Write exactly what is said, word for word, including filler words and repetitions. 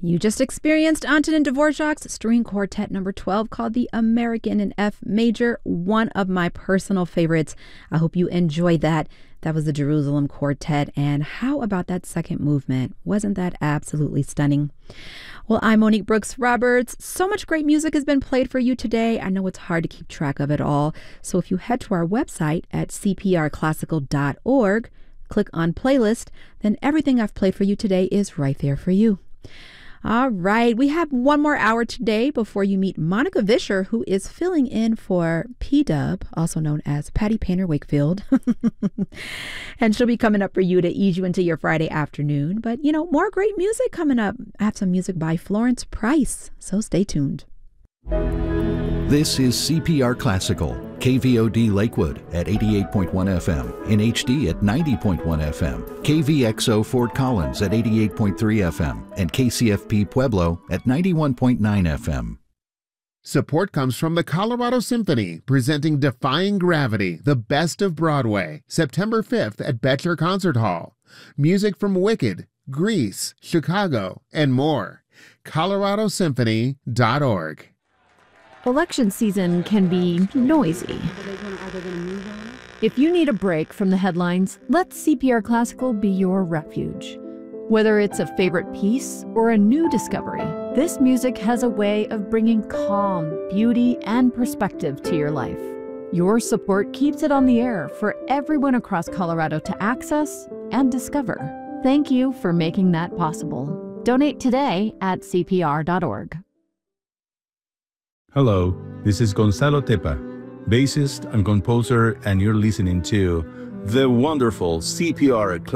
You just experienced Antonin Dvorak's string quartet number twelve called the American in F Major, one of my personal favorites. I hope you enjoyed that. That was the Jerusalem Quartet. And how about that second movement? Wasn't that absolutely stunning? Well, I'm Monique Brooks Roberts. So much great music has been played for you today. I know it's hard to keep track of it all. So if you head to our website at c p r classical dot org, click on playlist, then everything I've played for you today is right there for you. All right, we have one more hour today before you meet Monica Vischer, who is filling in for P-Dub, also known as Patty Painter Wakefield. And she'll be coming up for you to ease you into your Friday afternoon. But, you know, more great music coming up. I have some music by Florence Price, so stay tuned. This is C P R Classical, K V O D Lakewood at eighty-eight point one F M, in H D at ninety point one F M, K V X O Fort Collins at eighty-eight point three F M, and K C F P Pueblo at ninety-one point nine F M. Support comes from the Colorado Symphony, presenting Defying Gravity, the best of Broadway, September fifth at Betcher Concert Hall. Music from Wicked, Grease, Chicago, and more. colorado symphony dot org. Election season can be noisy. If you need a break from the headlines, let C P R Classical be your refuge. Whether it's a favorite piece or a new discovery, this music has a way of bringing calm, beauty, and perspective to your life. Your support keeps it on the air for everyone across Colorado to access and discover. Thank you for making that possible. Donate today at c p r dot org. Hello, this is Gonzalo Tepa, bassist and composer, and you're listening to the wonderful C P R